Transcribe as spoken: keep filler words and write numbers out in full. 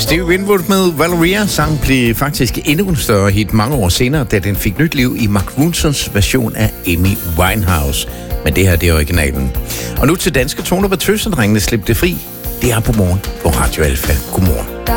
Stevie Winwood med Valeria sang blev faktisk endnu en større hit mange år senere, da den fik nyt liv i Mark Ronsons version af Amy Winehouse. Men det her, det er originalen. Og nu til danske toner, hvor tøsedrengene slip det fri. Det er på morgen på Radio Alfa. Godmorgen.